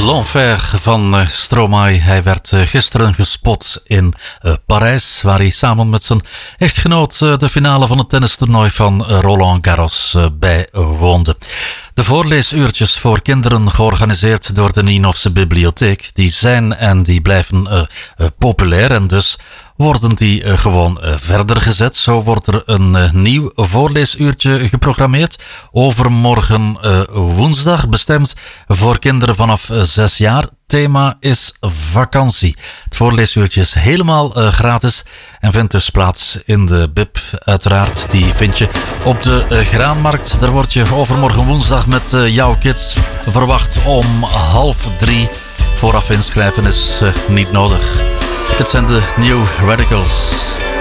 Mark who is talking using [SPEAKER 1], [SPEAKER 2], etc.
[SPEAKER 1] L'Enfer van Stromae. Hij werd gisteren gespot in Parijs, waar hij samen met zijn echtgenoot de finale van het tennistoernooi van Roland Garros bijwoonde. De voorleesuurtjes voor kinderen, georganiseerd door de Nienhofse Bibliotheek, die zijn en die blijven populair en dus worden die gewoon verder gezet. Zo wordt er een nieuw voorleesuurtje geprogrammeerd overmorgen woensdag, bestemd voor kinderen vanaf 6 jaar. Thema is vakantie. Het voorleesuurtje is helemaal gratis en vindt dus plaats in de Bib. Uiteraard, die vind je op de Graanmarkt. Daar word je overmorgen woensdag met jouw kids verwacht om 2:30. Vooraf inschrijven is niet nodig. Dit zijn de New Radicals.